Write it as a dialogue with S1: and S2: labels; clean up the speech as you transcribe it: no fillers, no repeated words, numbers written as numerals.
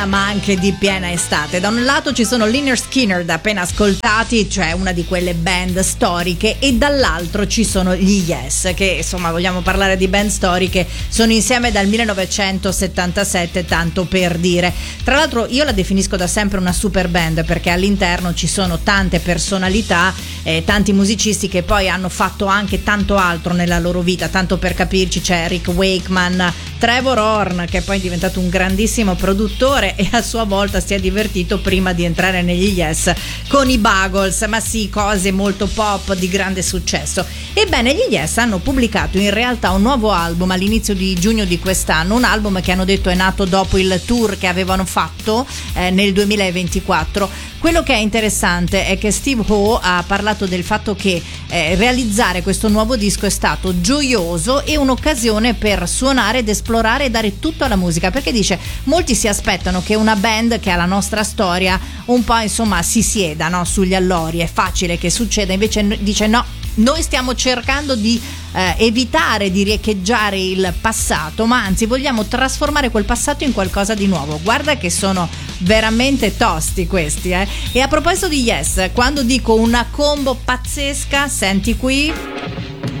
S1: ma anche di piena estate. Da un lato ci sono Lynyrd Skynyrd appena ascoltati, cioè una di quelle band storiche, e dall'altro ci sono gli Yes, che insomma, vogliamo parlare di band storiche, sono insieme dal 1977, tanto per dire. Tra l'altro io la definisco da sempre una super band, perché all'interno ci sono tante personalità, tanti musicisti che poi hanno fatto anche tanto altro nella loro vita. Tanto per capirci, c'è Rick Wakeman, Trevor Horn, che poi è diventato un grandissimo produttore e a sua volta si è divertito prima di entrare negli Yes con i Buggles, ma sì, cose molto pop di grande successo. Ebbene, gli Yes hanno pubblicato in realtà un nuovo album all'inizio di giugno di quest'anno, un album che hanno detto è nato dopo il tour che avevano fatto nel 2024. Quello che è interessante è che Steve Howe ha parlato del fatto che realizzare questo nuovo disco è stato gioioso e un'occasione per suonare ed esplorare e dare tutto alla musica, perché dice molti si aspettano che una band che ha la nostra storia un po' insomma si sieda, no, sugli allori, è facile che succeda, invece dice no, noi stiamo cercando di evitare di riecheggiare il passato, ma anzi vogliamo trasformare quel passato in qualcosa di nuovo. Guarda che sono veramente tosti questi, E a proposito di Yes, quando dico una combo pazzesca, senti qui.